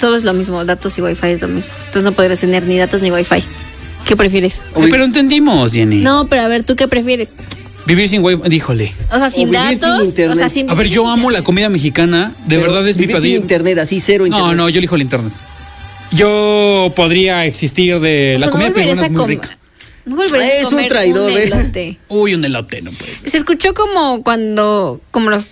todo es lo mismo, datos y wifi es lo mismo. Entonces no podrías tener ni datos ni wifi. ¿Qué prefieres? Pero entendimos, Jenny. No, pero a ver, ¿tú qué prefieres? Vivir sin wifi, díjole. O sea, sin vivir datos. sin internet. O sea, sin A ver, yo amo la comida mexicana. De verdad es mi vivir sin padilla. internet, así cero internet. No, yo elijo el internet. Yo podría existir de la comida peruana, es muy rica. No volverías a Es un comer traidor, un elote. Uy, un elote, no puede ser. Se escuchó como cuando, como los